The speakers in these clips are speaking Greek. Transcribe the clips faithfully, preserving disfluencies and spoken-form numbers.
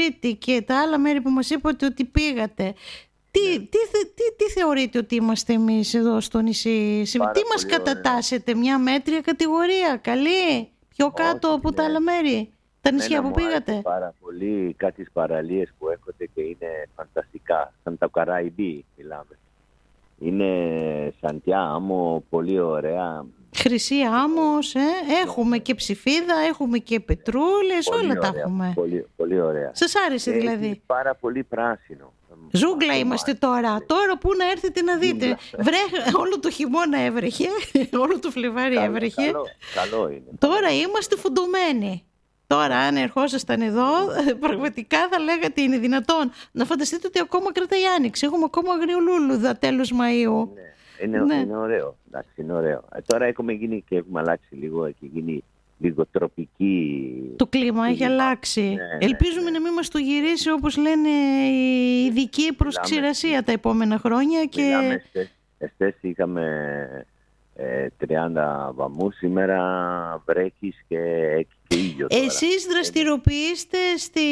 Κρήτη και τα άλλα μέρη που μας είπατε ότι πήγατε, τι, ναι. τι, τι, τι θεωρείτε ότι είμαστε εμείς εδώ στο νησί? Πάρα τι μας κατατάσσετε? Μια μέτρια κατηγορία, καλή, πιο κάτω όχι, από ναι. τα άλλα μέρη, τα νησιά που πήγατε? Πάρα πολύ κάτι παραλίες που έχετε και είναι φανταστικά, σαν τα Καραϊβή μιλάμε. Είναι Σαντιά Άμμο, πολύ ωραία. Χρυσή Άμμος, ε? έχουμε και Ψηφίδα, έχουμε και Πετρούλες, πολύ όλα ωραία, τα έχουμε. Πολύ, πολύ ωραία. Σας άρεσε δηλαδή? Έχει πάρα πολύ πράσινο. Ζούγκλα είμαστε τώρα. Τώρα που να έρθετε να δείτε. Βρέ, όλο το χειμώνα έβρεχε, όλο το Φλεβάρι καλό, έβρεχε. Καλό, καλό είναι. Τώρα είμαστε φουντωμένοι. Τώρα αν ερχόσασταν εδώ, πραγματικά θα λέγατε είναι δυνατόν. Να φανταστείτε ότι ακόμα κρατάει άνοιξη. Έχουμε ακόμα αγριολούλουδα τέλος Μαΐου. Ναι, είναι, ναι. είναι ωραίο. Εντάξει, είναι ωραίο. Ε, τώρα έχουμε γίνει και έχουμε αλλάξει λίγο. Έχει γίνει λίγο τροπική. Το κλίμα έχει αλλάξει. Ναι, ελπίζουμε ναι, ναι. να μην μας το γυρίσει όπως λένε οι ειδικοί προς Μιλάμε, ξηρασία τα επόμενα χρόνια. Και... Μιλάμε, εχθές είχαμε ε, τριάντα βαθμούς, σήμερα βρέχεις και και ήλιο τώρα. Εσείς δραστηριοποιείστε στη...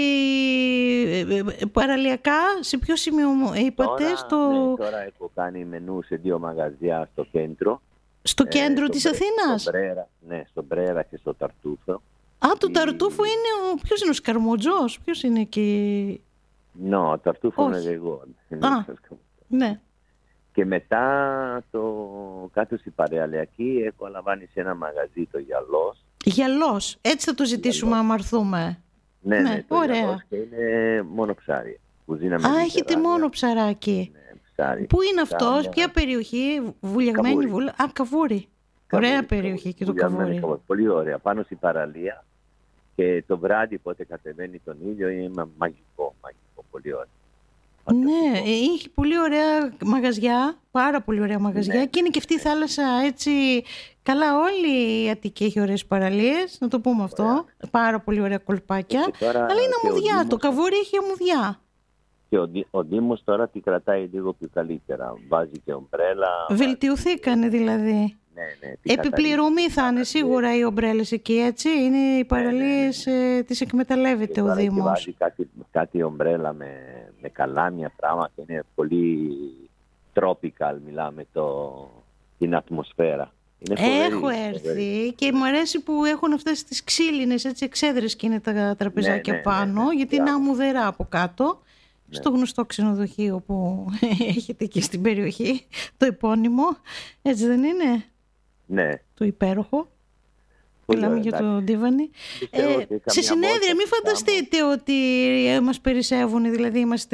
παραλιακά, σε ποιο σημείο είπατε? Τώρα, στο... ναι, τώρα έχω κάνει μενού σε δύο μαγαζιά στο κέντρο. Στο κέντρο ε, της στο Αθήνας? Στο Μπρέρα, ναι, στο Μπρέρα και στο Ταρτούφο. Α, το η... Ταρτούφο είναι ο... Ποιος είναι ο Σκαρμωτζός? Ποιος είναι εκεί? No, το Ταρτούφο είναι εγώ. Α, ναι. Και μετά το κάτω στην παραλιακή έχω αναλαμβάνει σε ένα μαγαζί το Γυαλός. Γυαλός, έτσι θα το ζητήσουμε άμα έρθουμε. Ναι, ναι, ναι, το ωραία. Γυαλός και είναι μόνο ψάρι. Α, έχετε μόνο ψαράκι. Ναι, ψάρι. Πού είναι αυτός, μια... ποια περιοχή? Βουλιαγμένη βούλα. Α, Καβούρι. Ωραία καβούρι, περιοχή και το Καβούρι. Καβούρι. Πολύ ωραία, πάνω στην παραλία. Και το βράδυ πότε κατεβαίνει τον ήλιο είναι μαγικό, μαγικό, πολύ ωραίο. Ναι, έχει πολύ ωραία μαγαζιά, πάρα πολύ ωραία μαγαζιά, ναι, και είναι και αυτή η θάλασσα έτσι, καλά όλη η Αττική έχει ωραίες παραλίες, να το πούμε αυτό, ωραία. Πάρα πολύ ωραία κολπάκια, αλλά είναι αμμουδιά, Δήμος... το Καβούρι έχει αμμουδιά. Και ο, ο Δήμος τώρα τη κρατάει λίγο πιο καλύτερα, βάζει και ομπρέλα. Βελτιωθήκανε δηλαδή. Ναι, ναι, επιπληρωμή θα είναι σίγουρα οι ομπρέλες εκεί, έτσι. Είναι οι παραλίες, ναι, ναι, ναι. τις εκμεταλλεύεται ο Δήμος. Βάζει κάτι, κάτι ομπρέλα με, με καλάμια πράγματα. Είναι πολύ tropical, μιλάμε, το, την ατμοσφαίρα. Είναι φοβερή, έχω έρθει φοβερή. Και μου αρέσει που έχουν αυτές τις ξύλινες έτσι, εξέδρες και είναι τα τραπεζάκια, ναι, ναι, πάνω, ναι, ναι, γιατί είναι αμμουδερά από κάτω. Ναι. Στο γνωστό ξενοδοχείο που έχετε εκεί στην περιοχή, το επώνυμο, έτσι δεν είναι? Ναι. Το υπέροχο. Μιλάμε για το Ντίβανι. Ε, σε συνέδρια μην φανταστείτε ότι μας περισσεύουν, δηλαδή είμαστε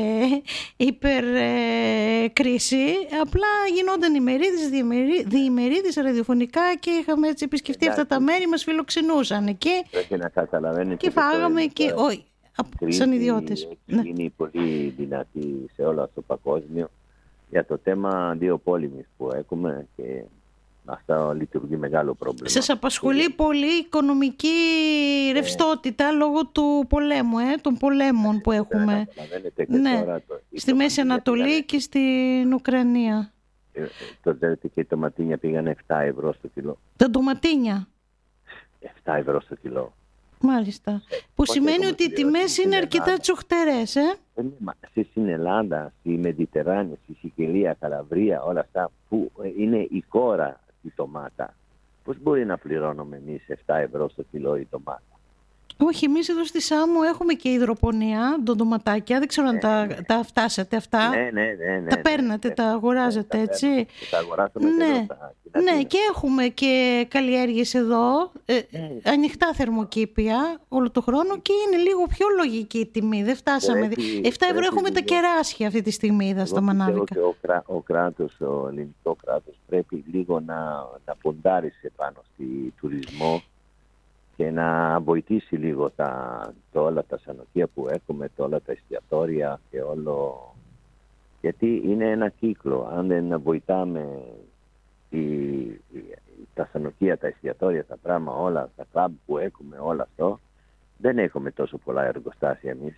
υπερ ε, κρίση. Απλά γινόταν ημερίδες, διημερίδες ραδιοφωνικά και είχαμε έτσι επισκεφτεί εντάξει, αυτά τα μέρη, μας φιλοξενούσαν και, και φάγαμε και... Όχι, σαν ιδιώτες. Έχει ναι. γίνει πολύ δυνατή σε όλο το παγκόσμιο για το θέμα δύο πόλεμης που έχουμε και αυτό λειτουργεί μεγάλο πρόβλημα. Σας απασχολεί και... πολύ η οικονομική ρευστότητα ε... λόγω του πολέμου, ε, των πολέμων που έχουμε. Ναι. Τώρα το... Στη Μέση Ανατολή πήγανε... και στην Ουκρανία. Ε, το ξέρετε και οι ντοματίνια πήγανε επτά ευρώ στο κιλό. Τα ντοματίνια. επτά ευρώ στο κιλό. Μάλιστα. Που Πώς σημαίνει ότι οι τιμές είναι αρκετά τσοχτερές, ε? ε στην Ελλάδα, στη Μεντιτεράνη, στη Σικελία, Καλαβρία, όλα αυτά που είναι η κόρα η ντομάτα. Πώς μπορεί να πληρώνουμε εμείς επτά ευρώ στο κιλό η ντομάτα? Όχι, εμείς εδώ στη Σάμμο έχουμε και υδροπονία, ντοματάκια. Δεν ξέρω αν ναι, τα, ναι. τα φτάσατε αυτά. Ναι, ναι, ναι, ναι, τα παίρνετε, ναι, τα αγοράζετε, ναι, έτσι. Ναι, τα αγοράζουμε ναι. και εδώ. Ναι, και έχουμε και καλλιέργειες εδώ, ε, ναι. ανοιχτά θερμοκήπια όλο το χρόνο και είναι λίγο πιο λογική η τιμή. Δεν φτάσαμε. Πρέπει, επτά ευρώ έχουμε λίγο... τα κεράσια αυτή τη στιγμή, είδα στα Μανάβικα. Ο, κρά, ο κράτος, ο ελληνικό κράτος πρέπει λίγο να, να ποντάρει σε πάνω στη τουρισμό και να βοηθήσει λίγο τα, το, όλα τα σανοκία που έχουμε, το, όλα τα εστιατόρια και όλο. Γιατί είναι ένα κύκλο. Αν δεν βοηθάμε η, η, τα σανοκία, τα εστιατόρια, τα πράγματα, όλα, τα κλαμπ που έχουμε, όλα αυτό, δεν έχουμε τόσο πολλά εργοστάσια εμείς.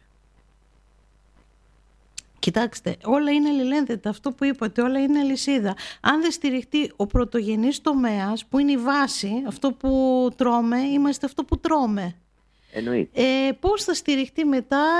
Κοιτάξτε, όλα είναι αλληλένδετα. Αυτό που είπατε, όλα είναι αλυσίδα. Αν δεν στηριχτεί ο πρωτογενής τομέας, που είναι η βάση, αυτό που τρώμε, είμαστε αυτό που τρώμε. Εννοείται. Ε, πώς θα στηριχτεί μετά